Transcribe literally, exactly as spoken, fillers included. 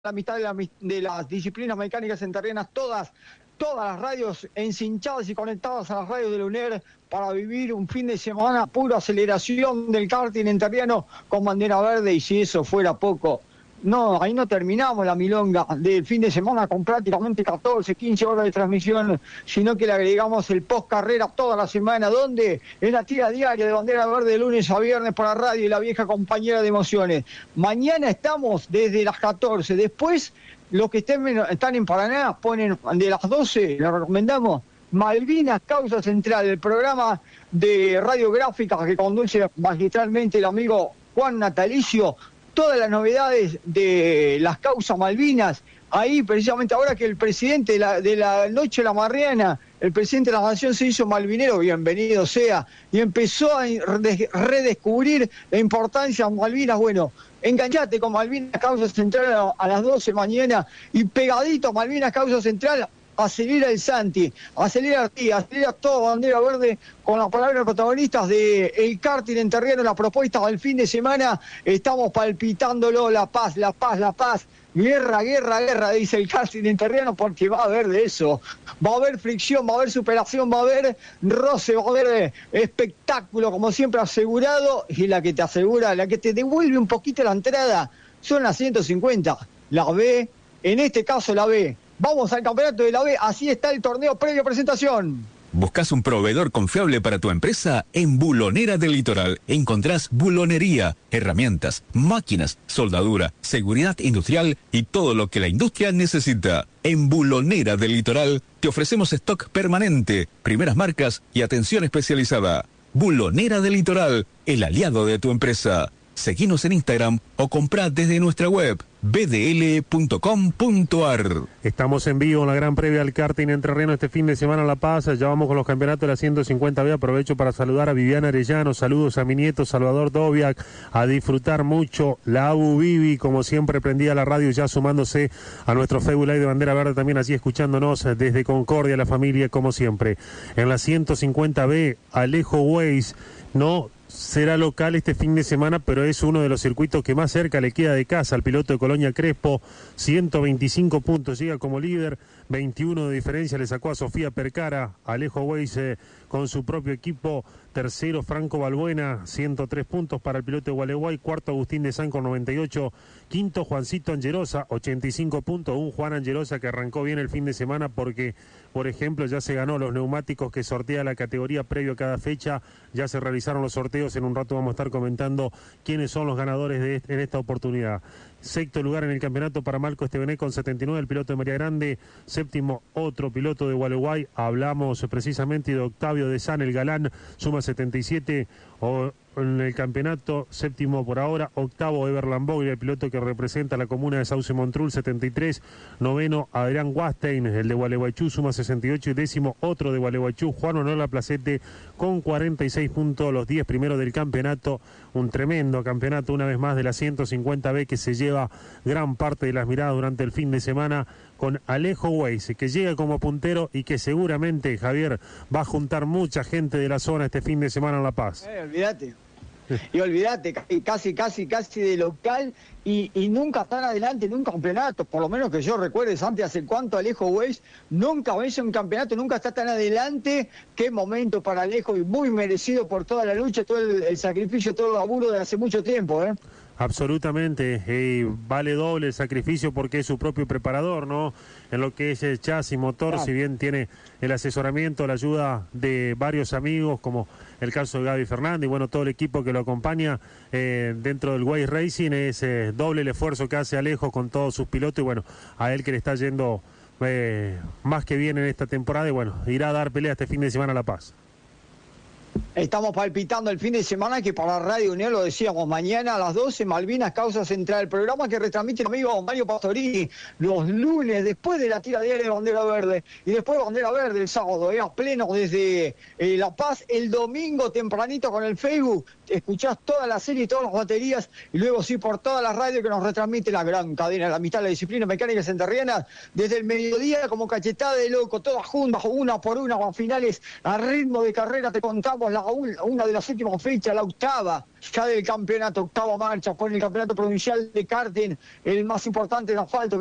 la mitad de, la, de las disciplinas mecánicas entrerrianas, todas, todas las radios encinchadas y conectadas a las radios de la U N E R para vivir un fin de semana pura aceleración del karting entrerriano con bandera verde. Y si eso fuera poco, no, ahí no terminamos la milonga del fin de semana con prácticamente catorce, quince horas de transmisión, sino que le agregamos el post carrera toda la semana, donde en la tira diaria de bandera verde de lunes a viernes por la radio y la vieja compañera de emociones. Mañana estamos desde las catorce, después los que estén, están en Paraná ponen de las doce, les recomendamos Malvinas Causa Central, el programa de radiográfica que conduce magistralmente el amigo Juan Natalicio. Todas las novedades de las causas Malvinas, ahí precisamente ahora que el presidente de la, de la Noche de la Marriana, el presidente de la Nación se hizo malvinero, bienvenido sea, y empezó a redescubrir la importancia de Malvinas. Bueno, enganchate con Malvinas Causa Central a las doce mañana y pegadito a Malvinas Causa Central. Acelera el Santi, acelera Artí, acelera todo bandera verde con las palabras protagonistas de el karting entrerriano, la propuesta del fin de semana. Estamos palpitándolo, la paz, la paz, la paz. Guerra, guerra, guerra, dice el karting entrerriano, porque va a haber de eso. Va a haber fricción, va a haber superación, va a haber roce, va a haber espectáculo, como siempre asegurado. Y la que te asegura, la que te devuelve un poquito la entrada, son las ciento cincuenta. La B, en este caso la B. Vamos al campeonato de la B, así está el torneo previo presentación. ¿Buscas un proveedor confiable para tu empresa? En Bulonera del Litoral encontrás bulonería, herramientas, máquinas, soldadura, seguridad industrial y todo lo que la industria necesita. En Bulonera del Litoral te ofrecemos stock permanente, primeras marcas y atención especializada. Bulonera del Litoral, el aliado de tu empresa. Seguinos en Instagram o comprá desde nuestra web b d l punto com punto a r. Estamos en vivo en la gran previa del karting entrerriano este fin de semana en La Paz. Ya vamos con los campeonatos de la ciento cincuenta B. Aprovecho para saludar a Viviana Arellano, saludos a mi nieto Salvador Doviak, a disfrutar mucho la Abu Bibi, como siempre prendida la radio, ya sumándose a nuestro Facebook Live de Bandera Verde, también así escuchándonos desde Concordia, la familia, como siempre. En la ciento cincuenta B, Alejo Weiss, no será local este fin de semana, pero es uno de los circuitos que más cerca le queda de casa al piloto de Colonia Crespo. ciento veinticinco puntos, llega como líder, veintiuno de diferencia le sacó a Sofía Percara. Alejo Weiss eh, con su propio equipo, tercero Franco Balbuena, ciento tres puntos para el piloto de Gualeguay, cuarto Agustín de San con noventa y ocho, quinto Juancito Angelosa, ochenta y cinco puntos, un Juan Angelosa que arrancó bien el fin de semana porque, por ejemplo, ya se ganó los neumáticos que sortea la categoría previo a cada fecha, ya se realizaron los sorteos, en un rato vamos a estar comentando quiénes son los ganadores de este, en esta oportunidad. Sexto lugar en el campeonato para Marco Estebané con setenta y nueve, el piloto de María Grande. Séptimo, otro piloto de Gualeguay. Hablamos precisamente de Octavio de San, el galán, suma setenta y siete. O en el campeonato, séptimo por ahora. Octavo, Eber Lamboglia, el piloto que representa la comuna de Sauce Montrul, setenta y tres. Noveno, Adrián Wastein, el de Gualeguaychú, suma sesenta y ocho. Y décimo, otro de Gualeguaychú, Juan Onola Placete, con cuarenta y seis puntos, los diez primeros del campeonato. Un tremendo campeonato, una vez más, de la ciento cincuenta B, que se lleva gran parte de las miradas durante el fin de semana, con Alejo Weiss, que llega como puntero y que seguramente, Javier, va a juntar mucha gente de la zona este fin de semana en La Paz. Eh, olvídate. Y olvídate, casi, casi, casi de local y, y nunca tan adelante en un campeonato, por lo menos que yo recuerde, Santi, hace cuánto Alejo Weiss nunca vence un campeonato, nunca está tan adelante. Qué momento para Alejo y muy merecido por toda la lucha, todo el, el sacrificio, todo el laburo de hace mucho tiempo, ¿eh? Absolutamente, eh, vale doble el sacrificio porque es su propio preparador, ¿no? En lo que es el chasis, motor, claro. Si bien tiene el asesoramiento, la ayuda de varios amigos, como el caso de Gaby Fernández, y bueno, todo el equipo que lo acompaña eh, dentro del Weiss Racing, es eh, doble el esfuerzo que hace Alejo con todos sus pilotos, y bueno, a él que le está yendo eh, más que bien en esta temporada, y bueno, irá a dar pelea este fin de semana a La Paz. Estamos palpitando el fin de semana que para Radio Unión, lo decíamos, mañana a las doce, Malvinas Causa Central, el programa que retransmite el amigo Mario Pastorini los lunes después de la tira diaria de Bandera Verde y después de Bandera Verde el sábado, eh, a pleno desde eh, La Paz, el domingo tempranito con el Facebook, escuchás toda la serie, todas las baterías, y luego sí por toda la radio que nos retransmite la gran cadena, la mitad de la disciplina mecánicas entrerrianas, desde el mediodía como cachetada de loco, todas juntas, una por una, con finales a ritmo de carrera. Te contamos la, una de las últimas fechas, la octava ya del campeonato, octava marcha, fue en el campeonato provincial de karting, el más importante de asfalto.